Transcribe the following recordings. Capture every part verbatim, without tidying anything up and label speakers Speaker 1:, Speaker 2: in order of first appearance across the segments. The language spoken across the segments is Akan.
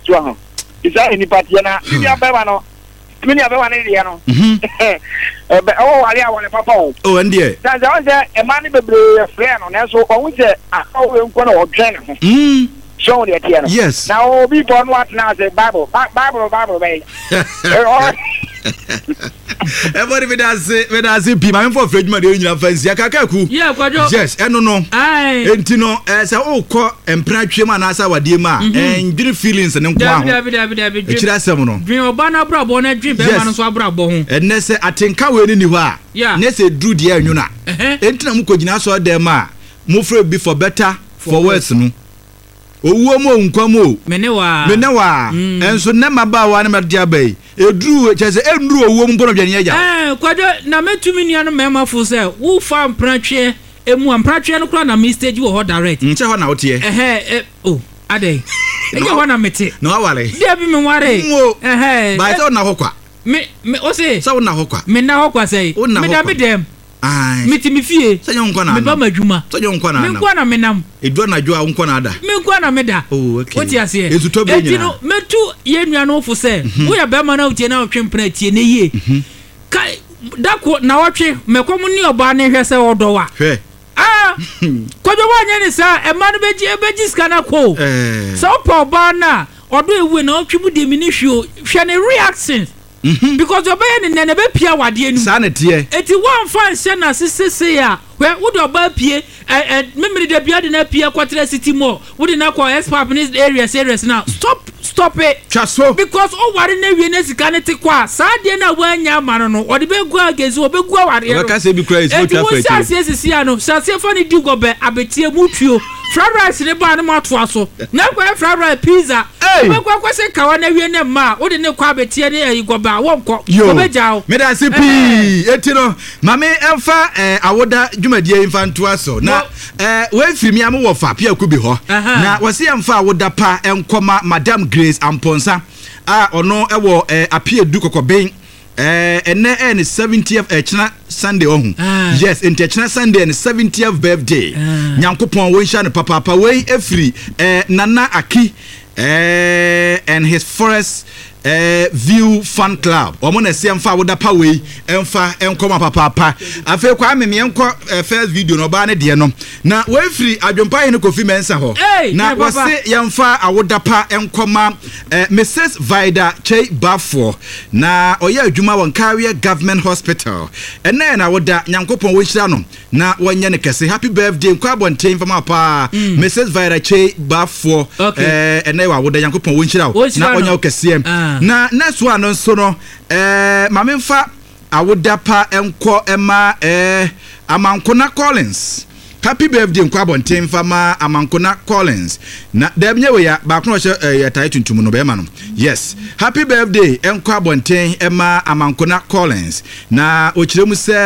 Speaker 1: to ho is that any party na me abeba no me ni abeba na dia no eh oh wale awon papa o
Speaker 2: oh ndie
Speaker 1: that that say e man bebre friend no na so o say akawe nko na o dwen ho mm so the tie no
Speaker 2: yes
Speaker 1: now be born what now say bible bible bible bay
Speaker 2: everybody with us with us be my for fridge ma dey nyina fancy akakaku
Speaker 3: yeah kwajo
Speaker 2: yes eno no
Speaker 3: ai
Speaker 2: enti no eh say o ko empra twem ana asa wade ma en dream feelings ne nko aho
Speaker 3: dabi dabi dabi
Speaker 2: e kira asem no
Speaker 3: dream oba na brabo na dream be ma no so abrabo ho
Speaker 2: enne se atenka we ni ni ho a ne se dru de anwuna enti na mu ko gina so dem a mu frɛ bi for better for worse no owuo mo nkwamo
Speaker 3: menewa
Speaker 2: menewa enso ne mabawa ne media bai edru cheze enru owuo mo bono dwane agya
Speaker 3: eh kwado na metumi nua no mema fo se wo fa mpratwe emu mpratwe no kra na me stage wo ho direct
Speaker 2: nche ho na wo tie
Speaker 3: eh oh ade ege ho na mete
Speaker 2: no awale
Speaker 3: dia bi me ware eh
Speaker 2: ba se na ho kwa
Speaker 3: me me o se
Speaker 2: se na ho kwa
Speaker 3: me na ho kwa se me da me dem ai miti mi fie
Speaker 2: se nyon kwa na
Speaker 3: me ba madwuma
Speaker 2: se nyon kwa na
Speaker 3: me kwa na me nam
Speaker 2: edu na dwo a nko na ada
Speaker 3: me kwa na me da
Speaker 2: oh okay
Speaker 3: o ti ase
Speaker 2: ezuto be nyina
Speaker 3: no metu ye nua no fo se wo ya be ma na utie na otwempena tie ne ye kai dako na wotwe mekom ni oba ne hwe se odo wa
Speaker 2: hwe
Speaker 3: ah kojo wanye ni sa e ma no beji e beji skana ko eh so po ba na odo ewu na otwe mu de mi ni hwe hwe ne reactions mhm because obey ne ne be pia wade anu
Speaker 2: sa na tie
Speaker 3: eti one fan se na sisese ya we wo do ba pie eh memri de bia de na pie kwatra city mo wo de na kwa expert in this area serious now stop stop it
Speaker 2: chaso
Speaker 3: because o ware na wie na sika ne te kwa sa de na wanya amano no o de be gu agezi o be gu ware
Speaker 2: no ka se bi cry is not after
Speaker 3: eti wo se sisi ya no sa se fa ni digo be abetie mutuo fried rice ne ba ne mato aso na kwa fried rice pizza we kwa kwa se kawa na wie ne ma wo de ne kwa abetie ne ayi go ba wo nko o be jawo
Speaker 2: me da se pi eti no mame emfa eh awoda dwumadie infanto aso na eh we firi mi am wo fa pia ku bi ho na wose emfa awoda pa enkoma Madam Grace Amponsa a ono ewo eh apie du kokoben eh ene en seventieth echna Sunday ohun yes enti echna Sunday and seventieth birthday nyankopon won sha ne papa papa we efiri eh Nana Aki eh and his forest eh view fan club omo na se emfa woda pa we emfa enkoma papa papa afa kwa me me enko first video no ba ne de no na we free adwompa ne kofi mensa ho na wose yemfa awoda pa enkoma eh, Missus Vida Chei Bafo na oya adwuma won Career Government Hospital ena na woda nyankopon wo hira no na wonye ne kese happy birthday kwa bonten fama pa mm. Missus Vida Chei Bafo
Speaker 3: okay.
Speaker 2: eh ena wa woda nyankopon wo hira na onya kese ah. na next one nso no eh mamemfa awoda pa enko ema eh Amankona Collins happy birthday nkwa bonten fama Amankona Collins na demnye we ya ba kono hye ya tai tuntum no be ma no yes happy birthday enkwa bonten ema Amankona Collins na okiremu se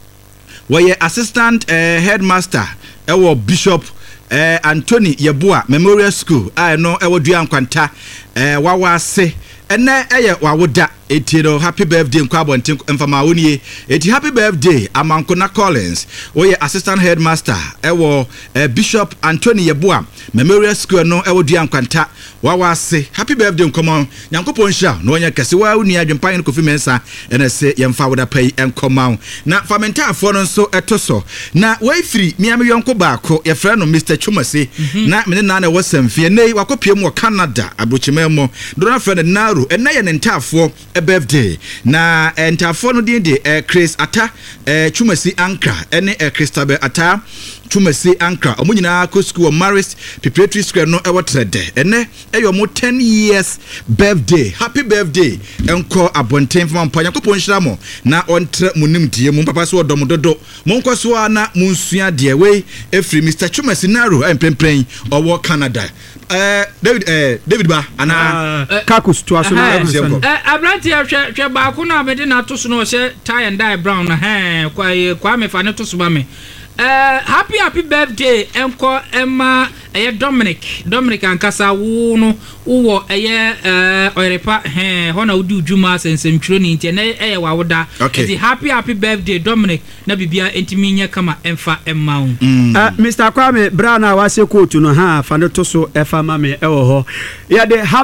Speaker 2: we assistant uh, headmaster ewo Bishop uh, Anthony Yeboa Memorial School I know ewo dua nkwanta uh, wawase ene eye wawoda etiro happy birthday nkwa bonten mfama wonie eti happy birthday Amankona Collins oye assistant headmaster ewo uh, Bishop Anthony Yeboa Memorial School no ewo dua nkwanta wawase happy birthday nkoma nyankopon sha no onya kese wa woni adwempan kofi mensa ene se yemfa woda pai enkoma na famenta afo no so etoso na waifiri miame yonko baako ye frɛ no Mister Chumase mm-hmm. na mene na na wasamfie nei wakopiem wo Canada abrochimemo do na frɛ na naru ene ye ntafo e birthday na ntafo no din de eh, Chris Ata eh, Chumase Ankra ene eh, Christabel Ata Chumase Ankra omo nyina ko school Maris Preparatory School no e wotrede ene e yo mo ten years birthday happy birthday enko abonten fam panya ko ponhira mo na ontre munim die mu papa so odom dodo mo nko so na munsua de we efri Mister Chumase Naru empempren owo Canada eh David eh David ba ana
Speaker 4: uh, kakus to aso na
Speaker 3: eh abranti hwe hwe ba ko na me de na to so no hye tie and die brown na eh kwa kwa me fa ne to so ba me Uh, happy happy birthday enko Emma eh Dominic Dominic ankasa wo no wo eh eh orepa eh hona udi ujuma sensentro ni nti na eh wa woda eti happy happy birthday Dominic na bibia entimi nya kama emfa emma wo
Speaker 4: mm. uh, Mister Kwame Brana wase kotu no ha fa ne to so efa mame e wo ho ya de